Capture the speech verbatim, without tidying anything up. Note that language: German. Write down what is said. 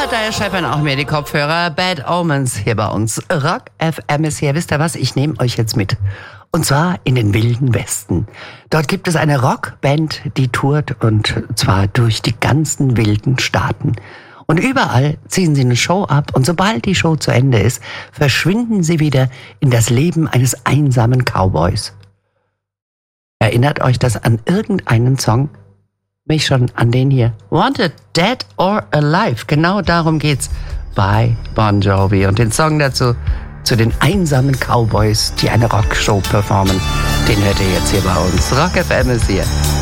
da scheppern auch mir die Kopfhörer. Bad Omens hier bei uns. Rock F M ist hier. Wisst ihr was? Ich nehme euch jetzt mit. Und zwar in den wilden Westen. Dort gibt es eine Rockband, die tourt, und zwar durch die ganzen wilden Staaten. Und überall ziehen sie eine Show ab, und sobald die Show zu Ende ist, verschwinden sie wieder in das Leben eines einsamen Cowboys. Erinnert euch das an irgendeinen Song? Mich schon an den hier. Wanted, Dead or Alive. Genau darum geht's bei Bon Jovi. Und den Song dazu, zu den einsamen Cowboys, die eine Rockshow performen, den hört ihr jetzt hier bei uns. Rock F M ist hier.